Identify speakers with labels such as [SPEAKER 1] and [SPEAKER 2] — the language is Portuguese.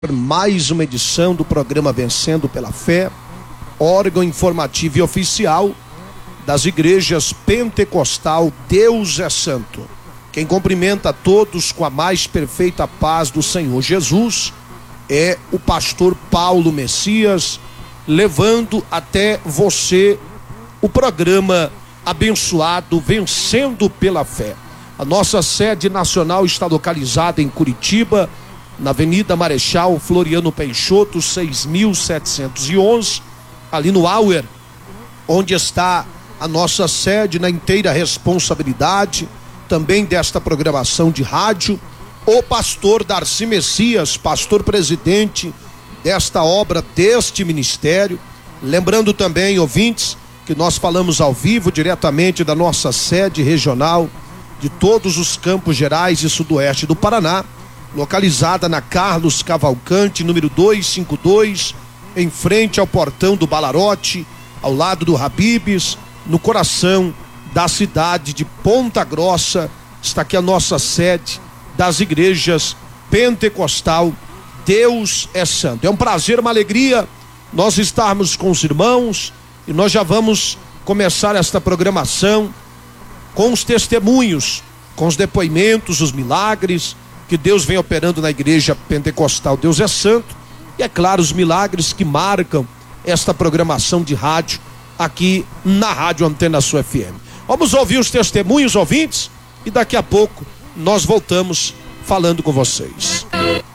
[SPEAKER 1] Mais uma edição do programa Vencendo pela Fé, órgão informativo e oficial das igrejas pentecostal Deus é Santo. Quem cumprimenta a todos com a mais perfeita paz do Senhor Jesus é o pastor Paulo Messias, levando até você o programa abençoado Vencendo pela Fé. A nossa sede nacional está localizada em Curitiba, na Avenida Marechal Floriano Peixoto, 6.711, ali no Auer, onde está a nossa sede na inteira responsabilidade também desta programação de rádio, o pastor Darcy Messias, pastor presidente desta obra, deste ministério. Lembrando também, ouvintes, que nós falamos ao vivo diretamente da nossa sede regional de todos os Campos Gerais e Sudoeste do Paraná, localizada na Carlos Cavalcante, número 252, em frente ao portão do Balarote, ao lado do Habib's, no coração da cidade de Ponta Grossa. Está aqui a nossa sede das igrejas pentecostal Deus é Santo. É um prazer, uma alegria nós estarmos com os irmãos, e nós já vamos começar esta programação com os testemunhos, com os depoimentos, os milagres que Deus vem operando na igreja pentecostal Deus é Santo, e é claro, os milagres que marcam esta programação de rádio aqui na Rádio Antena Sul FM. Vamos ouvir os testemunhos, ouvintes, e daqui a pouco nós voltamos falando com vocês.